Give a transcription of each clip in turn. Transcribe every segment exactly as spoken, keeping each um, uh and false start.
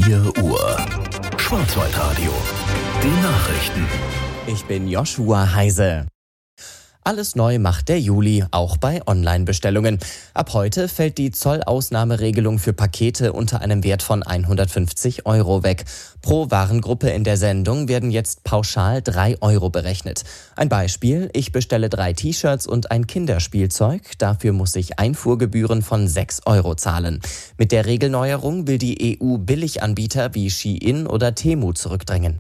vier Uhr. Schwarzwaldradio. Die Nachrichten. Ich bin Joshua Heise. Alles neu macht der Juli, auch bei Online-Bestellungen. Ab heute fällt die Zollausnahmeregelung für Pakete unter einem Wert von hundertfünfzig Euro weg. Pro Warengruppe in der Sendung werden jetzt pauschal drei Euro berechnet. Ein Beispiel: Ich bestelle drei T-Shirts und ein Kinderspielzeug. Dafür muss ich Einfuhrgebühren von sechs Euro zahlen. Mit der Regelneuerung will die E U Billiganbieter wie Shein oder Temu zurückdrängen.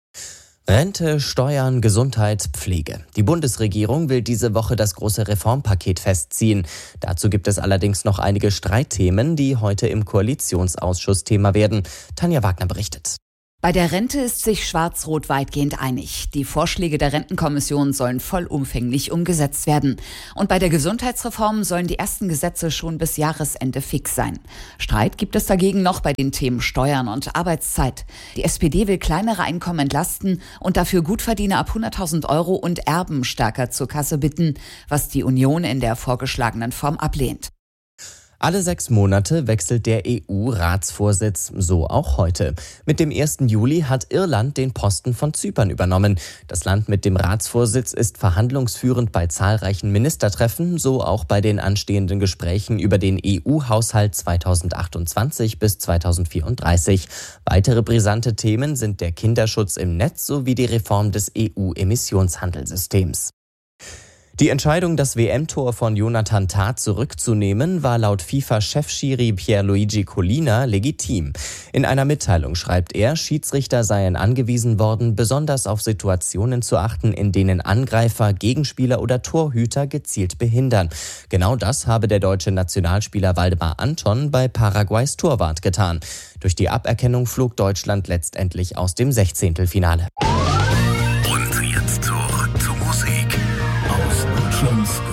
Rente, Steuern, Gesundheit, Pflege. Die Bundesregierung will diese Woche das große Reformpaket festziehen. Dazu gibt es allerdings noch einige Streitthemen, die heute im Koalitionsausschuss Thema werden. Tanja Wagner berichtet. Bei der Rente ist sich Schwarz-Rot weitgehend einig. Die Vorschläge der Rentenkommission sollen vollumfänglich umgesetzt werden. Und bei der Gesundheitsreform sollen die ersten Gesetze schon bis Jahresende fix sein. Streit gibt es dagegen noch bei den Themen Steuern und Arbeitszeit. Die S P D will kleinere Einkommen entlasten und dafür Gutverdiener ab hunderttausend Euro und Erben stärker zur Kasse bitten, was die Union in der vorgeschlagenen Form ablehnt. Alle sechs Monate wechselt der E U-Ratsvorsitz, so auch heute. Mit dem ersten Juli hat Irland den Posten von Zypern übernommen. Das Land mit dem Ratsvorsitz ist verhandlungsführend bei zahlreichen Ministertreffen, so auch bei den anstehenden Gesprächen über den E U-Haushalt zweitausendachtundzwanzig bis zweitausendvierunddreißig. Weitere brisante Themen sind der Kinderschutz im Netz sowie die Reform des E U-Emissionshandelssystems. Die Entscheidung, das W M-Tor von Jonathan Tah zurückzunehmen, war laut FIFA-Chefschiri Pierluigi Collina legitim. In einer Mitteilung schreibt er, Schiedsrichter seien angewiesen worden, besonders auf Situationen zu achten, in denen Angreifer, Gegenspieler oder Torhüter gezielt behindern. Genau das habe der deutsche Nationalspieler Waldemar Anton bei Paraguays Torwart getan. Durch die Aberkennung flog Deutschland letztendlich aus dem Sechzehntelfinale. Und jetzt zurück zur Musik. Aus Deutschlands